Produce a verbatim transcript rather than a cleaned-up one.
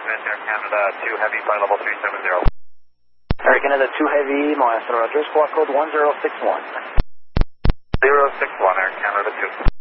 Transmit Air Canada two Heavy, flight level three seven zero. Air Canada two Heavy, Montreal, Roger, squawk code one zero six one. zero six one, Air Canada two.